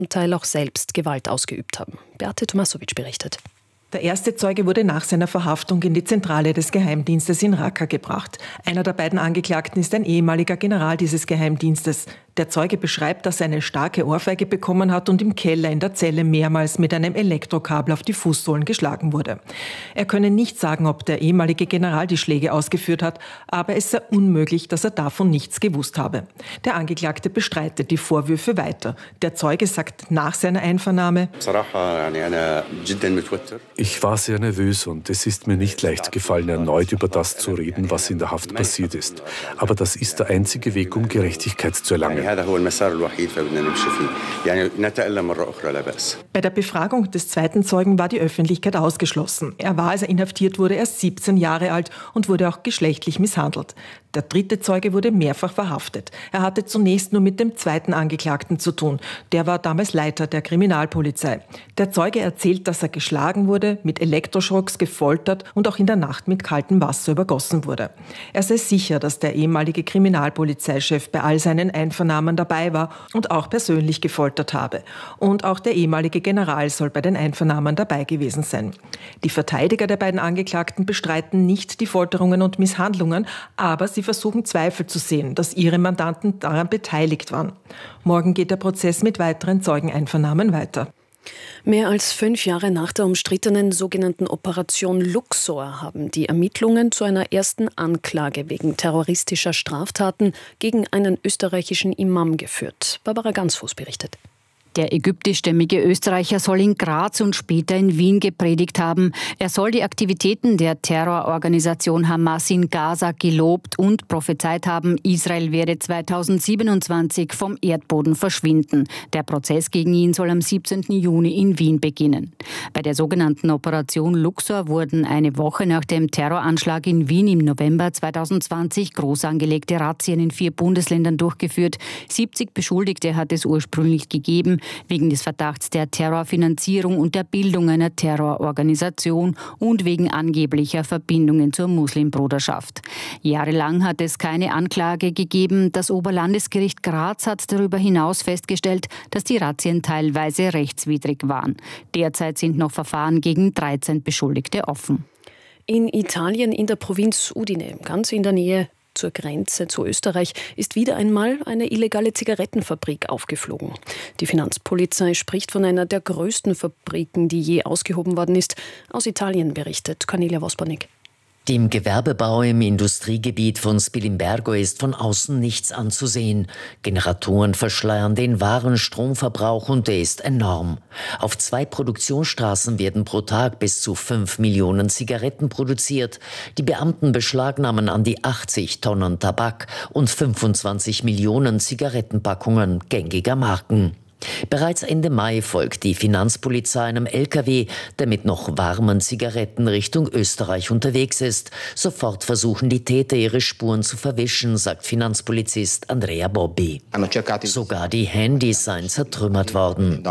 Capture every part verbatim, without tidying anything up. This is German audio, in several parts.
zum Teil auch selbst Gewalt ausgeübt haben. Beate Tomasowitsch berichtet. Der erste Zeuge wurde nach seiner Verhaftung in die Zentrale des Geheimdienstes in Raqqa gebracht. Einer der beiden Angeklagten ist ein ehemaliger General dieses Geheimdienstes. Der Zeuge beschreibt, dass er eine starke Ohrfeige bekommen hat und im Keller in der Zelle mehrmals mit einem Elektrokabel auf die Fußsohlen geschlagen wurde. Er könne nicht sagen, ob der ehemalige General die Schläge ausgeführt hat, aber es sei unmöglich, dass er davon nichts gewusst habe. Der Angeklagte bestreitet die Vorwürfe weiter. Der Zeuge sagt nach seiner Einvernahme: Ich war sehr nervös und es ist mir nicht leicht gefallen, erneut über das zu reden, was in der Haft passiert ist. Aber das ist der einzige Weg, um Gerechtigkeit zu erlangen. Bei der Befragung des zweiten Zeugen war die Öffentlichkeit ausgeschlossen. Er war, als er inhaftiert wurde, erst siebzehn Jahre alt und wurde auch geschlechtlich misshandelt. Der dritte Zeuge wurde mehrfach verhaftet. Er hatte zunächst nur mit dem zweiten Angeklagten zu tun. Der war damals Leiter der Kriminalpolizei. Der Zeuge erzählt, dass er geschlagen wurde, mit Elektroschocks gefoltert und auch in der Nacht mit kaltem Wasser übergossen wurde. Er sei sicher, dass der ehemalige Kriminalpolizeichef bei all seinen Einvernahmen dabei war und auch persönlich gefoltert habe. Und auch der ehemalige General soll bei den Einvernahmen dabei gewesen sein. Die Verteidiger der beiden Angeklagten bestreiten nicht die Folterungen und Misshandlungen, aber sie versuchen Zweifel zu sehen, dass ihre Mandanten daran beteiligt waren. Morgen geht der Prozess mit weiteren Zeugeneinvernahmen weiter. Mehr als fünf Jahre nach der umstrittenen sogenannten Operation Luxor haben die Ermittlungen zu einer ersten Anklage wegen terroristischer Straftaten gegen einen österreichischen Imam geführt. Barbara Gansfuß berichtet. Der ägyptischstämmige Österreicher soll in Graz und später in Wien gepredigt haben. Er soll die Aktivitäten der Terrororganisation Hamas in Gaza gelobt und prophezeit haben, Israel werde zweitausendsiebenundzwanzig vom Erdboden verschwinden. Der Prozess gegen ihn soll am siebzehnten Juni in Wien beginnen. Bei der sogenannten Operation Luxor wurden eine Woche nach dem Terroranschlag in Wien im November zweitausendzwanzig groß angelegte Razzien in vier Bundesländern durchgeführt. siebzig Beschuldigte hat es ursprünglich gegeben, wegen des Verdachts der Terrorfinanzierung und der Bildung einer Terrororganisation und wegen angeblicher Verbindungen zur Muslimbruderschaft. Jahrelang hat es keine Anklage gegeben. Das Oberlandesgericht Graz hat darüber hinaus festgestellt, dass die Razzien teilweise rechtswidrig waren. Derzeit sind noch Verfahren gegen dreizehn Beschuldigte offen. In Italien, in der Provinz Udine, ganz in der Nähe zur Grenze zu Österreich, ist wieder einmal eine illegale Zigarettenfabrik aufgeflogen. Die Finanzpolizei spricht von einer der größten Fabriken, die je ausgehoben worden ist. Aus Italien berichtet Cornelia Vosbornik. Dem Gewerbebau im Industriegebiet von Spilimbergo ist von außen nichts anzusehen. Generatoren verschleiern den wahren Stromverbrauch und der ist enorm. Auf zwei Produktionsstraßen werden pro Tag bis zu fünf Millionen Zigaretten produziert. Die Beamten beschlagnahmen an die achtzig Tonnen Tabak und fünfundzwanzig Millionen Zigarettenpackungen gängiger Marken. Bereits Ende Mai folgt die Finanzpolizei einem L K W, der mit noch warmen Zigaretten Richtung Österreich unterwegs ist. Sofort versuchen die Täter, ihre Spuren zu verwischen, sagt Finanzpolizist Andrea Bobbi. Sogar die Handys seien zertrümmert worden.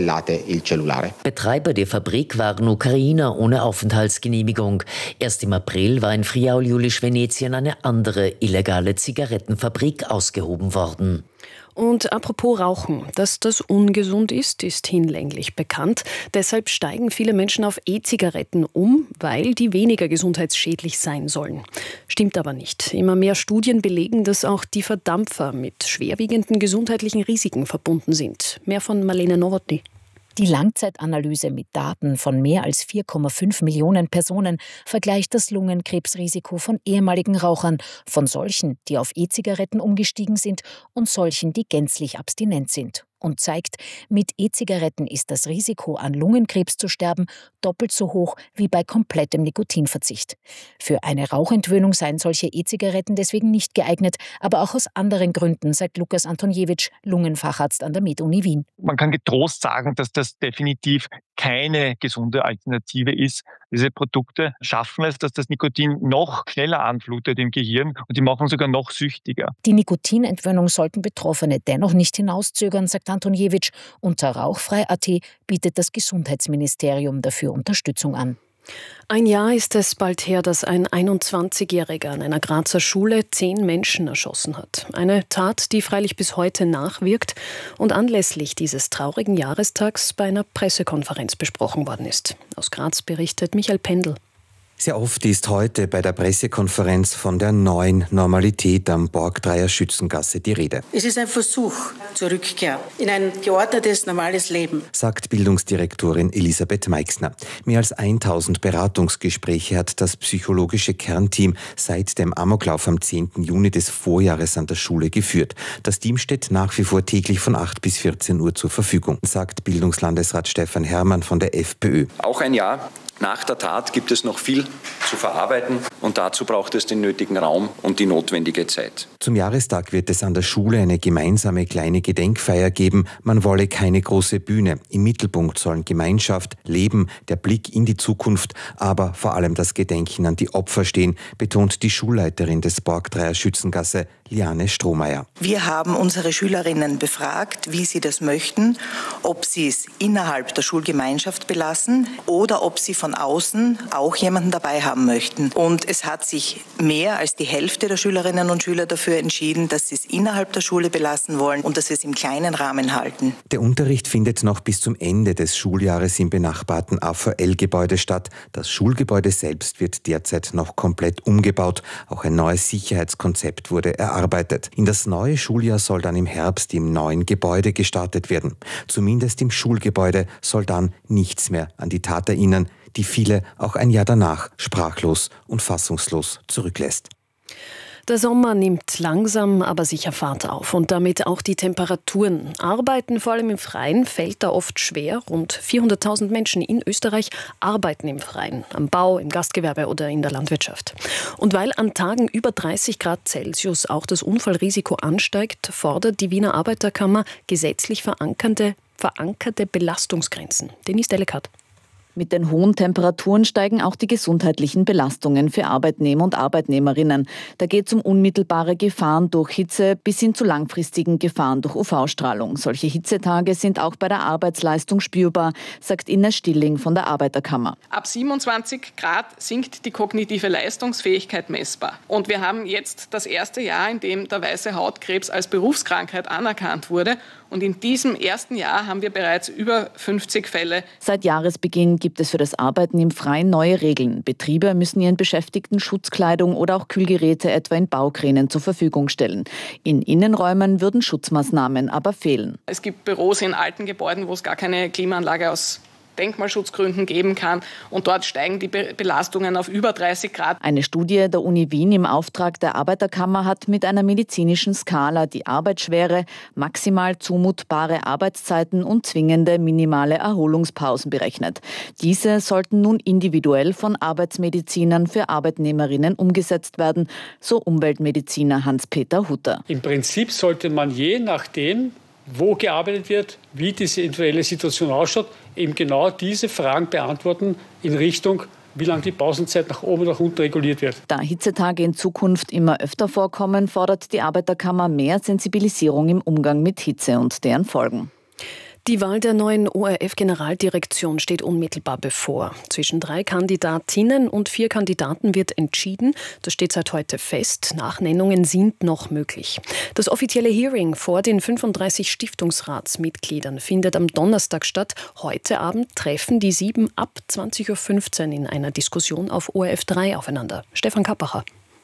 Betreiber der Fabrik waren Ukrainer ohne Aufenthaltsgenehmigung. Erst im April war in Friaul-Julisch-Venetien eine andere illegale Zigarettenfabrik ausgehoben worden. Und apropos Rauchen, dass das ungesund ist, ist hinlänglich bekannt. Deshalb steigen viele Menschen auf E-Zigaretten um, weil die weniger gesundheitsschädlich sein sollen. Stimmt aber nicht. Immer mehr Studien belegen, dass auch die Verdampfer mit schwerwiegenden gesundheitlichen Risiken verbunden sind. Mehr von Marlene Nowotny. Die Langzeitanalyse mit Daten von mehr als vier Komma fünf Millionen Personen vergleicht das Lungenkrebsrisiko von ehemaligen Rauchern, von solchen, die auf E-Zigaretten umgestiegen sind, und solchen, die gänzlich abstinent sind. Und zeigt, mit E-Zigaretten ist das Risiko, an Lungenkrebs zu sterben, doppelt so hoch wie bei komplettem Nikotinverzicht. Für eine Rauchentwöhnung seien solche E-Zigaretten deswegen nicht geeignet, aber auch aus anderen Gründen, sagt Lukas Antoniewicz, Lungenfacharzt an der Med-Uni Wien. Man kann getrost sagen, dass das definitiv keine gesunde Alternative ist. Diese Produkte schaffen es, dass das Nikotin noch schneller anflutet im Gehirn und die machen sogar noch süchtiger. Die Nikotinentwöhnung sollten Betroffene dennoch nicht hinauszögern, sagt Antoniewicz. Unter rauchfrei punkt at bietet das Gesundheitsministerium dafür Unterstützung an. Ein Jahr ist es bald her, dass ein einundzwanzigjähriger an einer Grazer Schule zehn Menschen erschossen hat. Eine Tat, die freilich bis heute nachwirkt und anlässlich dieses traurigen Jahrestags bei einer Pressekonferenz besprochen worden ist. Aus Graz berichtet Michael Pendl. Sehr oft ist heute bei der Pressekonferenz von der neuen Normalität am Borgdreier Schützengasse die Rede. Es ist ein Versuch zur Rückkehr in ein geordnetes, normales Leben, sagt Bildungsdirektorin Elisabeth Meixner. Mehr als tausend Beratungsgespräche hat das psychologische Kernteam seit dem Amoklauf am zehnten Juni des Vorjahres an der Schule geführt. Das Team steht nach wie vor täglich von acht bis vierzehn Uhr zur Verfügung, sagt Bildungslandesrat Stefan Herrmann von der FPÖ. Auch ein Jahr nach der Tat gibt es noch viel zu verarbeiten und dazu braucht es den nötigen Raum und die notwendige Zeit. Zum Jahrestag wird es an der Schule eine gemeinsame kleine Gedenkfeier geben. Man wolle keine große Bühne. Im Mittelpunkt sollen Gemeinschaft, Leben, der Blick in die Zukunft, aber vor allem das Gedenken an die Opfer stehen, betont die Schulleiterin des Borgdreier Schützengasse, Liane Strohmeier. Wir haben unsere Schülerinnen befragt, wie sie das möchten, ob sie es innerhalb der Schulgemeinschaft belassen oder ob sie von außen auch jemanden dabei haben möchten. Und es hat sich mehr als die Hälfte der Schülerinnen und Schüler dafür entschieden, dass sie es innerhalb der Schule belassen wollen und dass wir es im kleinen Rahmen halten. Der Unterricht findet noch bis zum Ende des Schuljahres im benachbarten A V L-Gebäude statt. Das Schulgebäude selbst wird derzeit noch komplett umgebaut. Auch ein neues Sicherheitskonzept wurde erarbeitet. In das neue Schuljahr soll dann im Herbst im neuen Gebäude gestartet werden. Zumindest im Schulgebäude soll dann nichts mehr an die Tat erinnern, die viele auch ein Jahr danach sprachlos und fassungslos zurücklässt. Der Sommer nimmt langsam, aber sicher Fahrt auf und damit auch die Temperaturen. Arbeiten, vor allem im Freien, fällt da oft schwer. Rund vierhunderttausend Menschen in Österreich arbeiten im Freien, am Bau, im Gastgewerbe oder in der Landwirtschaft. Und weil an Tagen über dreißig Grad Celsius auch das Unfallrisiko ansteigt, fordert die Wiener Arbeiterkammer gesetzlich verankerte, verankerte Belastungsgrenzen. Denise Delekat. Mit den hohen Temperaturen steigen auch die gesundheitlichen Belastungen für Arbeitnehmer und Arbeitnehmerinnen. Da geht es um unmittelbare Gefahren durch Hitze bis hin zu langfristigen Gefahren durch U V-Strahlung. Solche Hitzetage sind auch bei der Arbeitsleistung spürbar, sagt Ines Stilling von der Arbeiterkammer. Ab siebenundzwanzig Grad sinkt die kognitive Leistungsfähigkeit messbar. Und wir haben jetzt das erste Jahr, in dem der weiße Hautkrebs als Berufskrankheit anerkannt wurde. Und in diesem ersten Jahr haben wir bereits über fünfzig Fälle. Seit Jahresbeginn gibt es für das Arbeiten im Freien neue Regeln. Betriebe müssen ihren Beschäftigten Schutzkleidung oder auch Kühlgeräte etwa in Baukränen zur Verfügung stellen. In Innenräumen würden Schutzmaßnahmen aber fehlen. Es gibt Büros in alten Gebäuden, wo es gar keine Klimaanlage aus Denkmalschutzgründen geben kann. Und dort steigen die Be- Belastungen auf über dreißig Grad. Eine Studie der Uni Wien im Auftrag der Arbeiterkammer hat mit einer medizinischen Skala die Arbeitsschwere, maximal zumutbare Arbeitszeiten und zwingende minimale Erholungspausen berechnet. Diese sollten nun individuell von Arbeitsmedizinern für Arbeitnehmerinnen umgesetzt werden, so Umweltmediziner Hans-Peter Hutter. Im Prinzip sollte man je nachdem, wo gearbeitet wird, wie diese individuelle Situation ausschaut, eben genau diese Fragen beantworten in Richtung, wie lange die Pausenzeit nach oben und nach unten reguliert wird. Da Hitzetage in Zukunft immer öfter vorkommen, fordert die Arbeiterkammer mehr Sensibilisierung im Umgang mit Hitze und deren Folgen. Die Wahl der neuen O R F-Generaldirektion steht unmittelbar bevor. Zwischen drei Kandidatinnen und vier Kandidaten wird entschieden. Das steht seit heute fest. Nachnennungen sind noch möglich. Das offizielle Hearing vor den fünfunddreißig Stiftungsratsmitgliedern findet am Donnerstag statt. Heute Abend treffen die sieben ab zwanzig Uhr fünfzehn in einer Diskussion auf O R F drei aufeinander. Stefan Kappacher.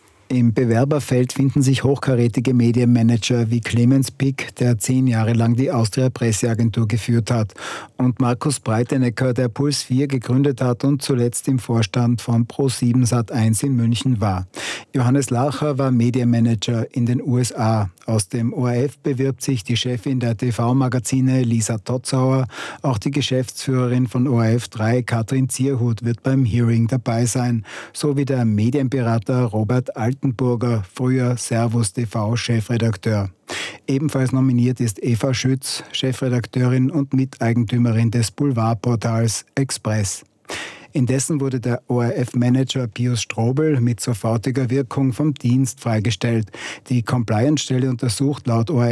Im Bewerberfeld finden sich hochkarätige Medienmanager wie Clemens Pick, der zehn Jahre lang die Austria Presseagentur geführt hat, und Markus Breitenecker, der Puls vier gegründet hat und zuletzt im Vorstand von Pro sieben Sat eins in München war. Johannes Lacher war Medienmanager in den U S A. Aus dem O R F bewirbt sich die Chefin der T V-Magazine Lisa Totzauer. Auch die Geschäftsführerin von O R F drei, Katrin Zierhut, wird beim Hearing dabei sein, sowie der Medienberater Robert Altenburger, früher Servus T V-Chefredakteur. Ebenfalls nominiert ist Eva Schütz, Chefredakteurin und Miteigentümerin des Boulevardportals Express. Indessen wurde der O R F-Manager Pius Strobel mit sofortiger Wirkung vom Dienst freigestellt. Die Compliance-Stelle untersucht laut O R F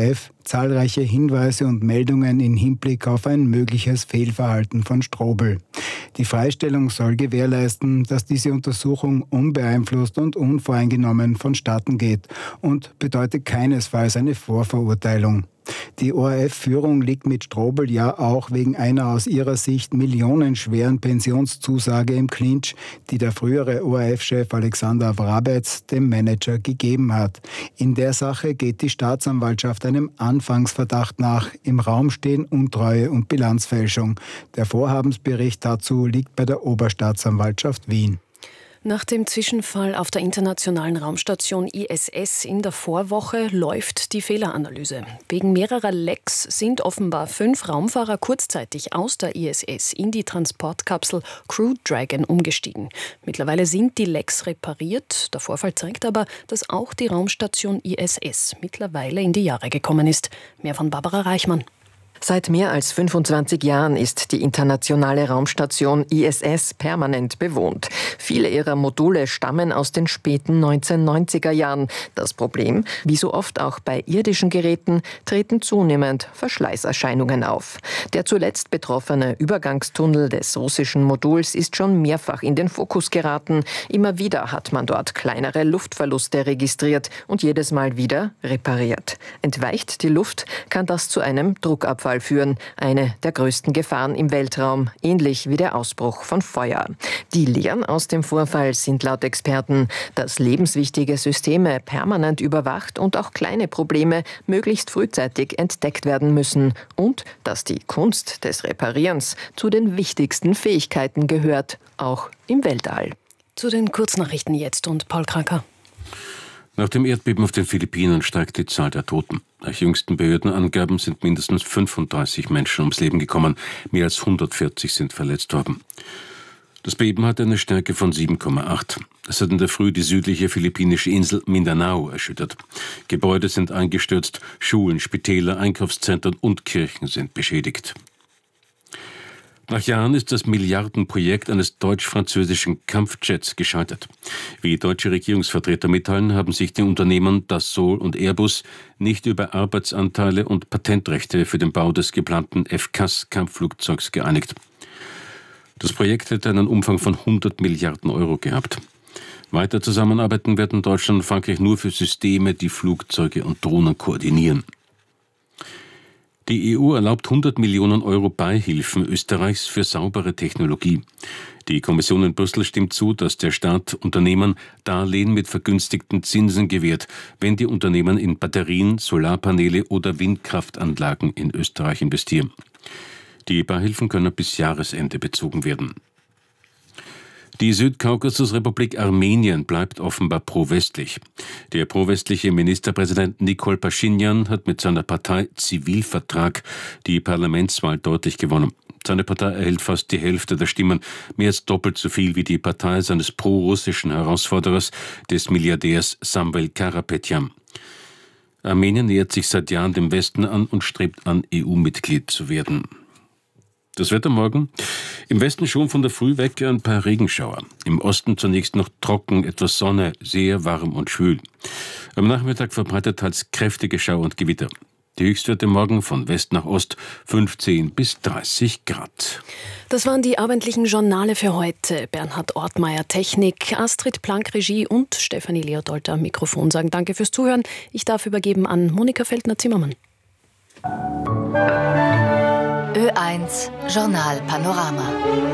zahlreiche Hinweise und Meldungen im Hinblick auf ein mögliches Fehlverhalten von Strobel. Die Freistellung soll gewährleisten, dass diese Untersuchung unbeeinflusst und unvoreingenommen vonstatten geht und bedeutet keinesfalls eine Vorverurteilung. Die O R F-Führung liegt mit Strobel ja auch wegen einer aus ihrer Sicht millionenschweren Pensionszusage im Clinch, die der frühere O R F-Chef Alexander Wrabetz dem Manager gegeben hat. In der Sache geht die Staatsanwaltschaft einem Anfangsverdacht nach. Im Raum stehen Untreue und Bilanzfälschung. Der Vorhabensbericht dazu liegt bei der Oberstaatsanwaltschaft Wien. Nach dem Zwischenfall auf der internationalen Raumstation I S S in der Vorwoche läuft die Fehleranalyse. Wegen mehrerer Lecks sind offenbar fünf Raumfahrer kurzzeitig aus der I S S in die Transportkapsel Crew Dragon umgestiegen. Mittlerweile sind die Lecks repariert. Der Vorfall zeigt aber, dass auch die Raumstation I S S mittlerweile in die Jahre gekommen ist. Mehr von Barbara Reichmann. Seit mehr als fünfundzwanzig Jahren ist die internationale Raumstation I S S permanent bewohnt. Viele ihrer Module stammen aus den späten neunzehnhundertneunziger Jahren. Das Problem, wie so oft auch bei irdischen Geräten, treten zunehmend Verschleißerscheinungen auf. Der zuletzt betroffene Übergangstunnel des russischen Moduls ist schon mehrfach in den Fokus geraten. Immer wieder hat man dort kleinere Luftverluste registriert und jedes Mal wieder repariert. Entweicht die Luft, kann das zu einem Druckabfall führen, eine der größten Gefahren im Weltraum, ähnlich wie der Ausbruch von Feuer. Die Lehren aus dem Vorfall sind laut Experten, dass lebenswichtige Systeme permanent überwacht und auch kleine Probleme möglichst frühzeitig entdeckt werden müssen und dass die Kunst des Reparierens zu den wichtigsten Fähigkeiten gehört, auch im Weltall. Zu den Kurznachrichten jetzt und Paul Kranker. Nach dem Erdbeben auf den Philippinen steigt die Zahl der Toten. Nach jüngsten Behördenangaben sind mindestens fünfunddreißig Menschen ums Leben gekommen. Mehr als hundertvierzig sind verletzt worden. Das Beben hatte eine Stärke von sieben Komma acht. Es hat in der Früh die südliche philippinische Insel Mindanao erschüttert. Gebäude sind eingestürzt, Schulen, Spitäler, Einkaufszentren und Kirchen sind beschädigt. Nach Jahren ist das Milliardenprojekt eines deutsch-französischen Kampfjets gescheitert. Wie deutsche Regierungsvertreter mitteilen, haben sich die Unternehmen Dassault und Airbus nicht über Arbeitsanteile und Patentrechte für den Bau des geplanten F C A S-Kampfflugzeugs geeinigt. Das Projekt hätte einen Umfang von hundert Milliarden Euro gehabt. Weiter zusammenarbeiten werden Deutschland und Frankreich nur für Systeme, die Flugzeuge und Drohnen koordinieren. Die E U erlaubt hundert Millionen Euro Beihilfen Österreichs für saubere Technologie. Die Kommission in Brüssel stimmt zu, dass der Staat Unternehmen Darlehen mit vergünstigten Zinsen gewährt, wenn die Unternehmen in Batterien, Solarpaneele oder Windkraftanlagen in Österreich investieren. Die Beihilfen können bis Jahresende bezogen werden. Die Südkaukasusrepublik Armenien bleibt offenbar pro-westlich. Der pro-westliche Ministerpräsident Nikol Paschinjan hat mit seiner Partei Zivilvertrag die Parlamentswahl deutlich gewonnen. Seine Partei erhält fast die Hälfte der Stimmen, mehr als doppelt so viel wie die Partei seines pro-russischen Herausforderers, des Milliardärs Samvel Karapetyan. Armenien nähert sich seit Jahren dem Westen an und strebt an, E U-Mitglied zu werden. Das Wetter morgen. Im Westen schon von der Früh weg ein paar Regenschauer. Im Osten zunächst noch trocken, etwas Sonne, sehr warm und schwül. Am Nachmittag verbreitet teils kräftige Schauer und Gewitter. Die Höchstwerte morgen von West nach Ost fünfzehn bis dreißig Grad. Das waren die abendlichen Journale für heute. Bernhard Ortmeier Technik, Astrid Plank Regie und Stefanie Leodold am Mikrofon sagen Danke fürs Zuhören. Ich darf übergeben an Monika Feldner-Zimmermann. Ö eins Journal Panorama.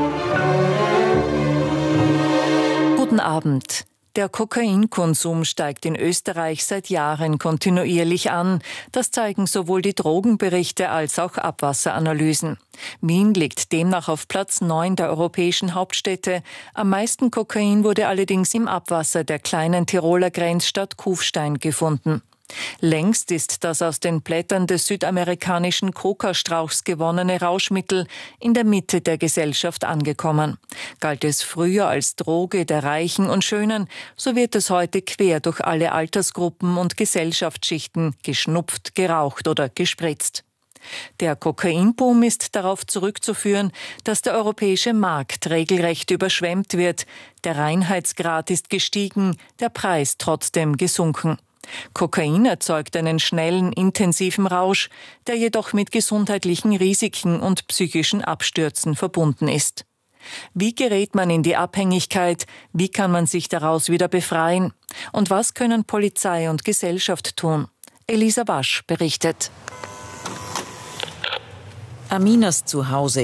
Guten Abend. Der Kokainkonsum steigt in Österreich seit Jahren kontinuierlich an. Das zeigen sowohl die Drogenberichte als auch Abwasseranalysen. Wien liegt demnach auf Platz neun der europäischen Hauptstädte. Am meisten Kokain wurde allerdings im Abwasser der kleinen Tiroler Grenzstadt Kufstein gefunden. Längst ist das aus den Blättern des südamerikanischen Kokastrauchs gewonnene Rauschmittel in der Mitte der Gesellschaft angekommen. Galt es früher als Droge der Reichen und Schönen, so wird es heute quer durch alle Altersgruppen und Gesellschaftsschichten geschnupft, geraucht oder gespritzt. Der Kokainboom ist darauf zurückzuführen, dass der europäische Markt regelrecht überschwemmt wird. Der Reinheitsgrad ist gestiegen, der Preis trotzdem gesunken. Kokain erzeugt einen schnellen, intensiven Rausch, der jedoch mit gesundheitlichen Risiken und psychischen Abstürzen verbunden ist. Wie gerät man in die Abhängigkeit? Wie kann man sich daraus wieder befreien? Und was können Polizei und Gesellschaft tun? Elisa Wasch berichtet. Aminas Zuhause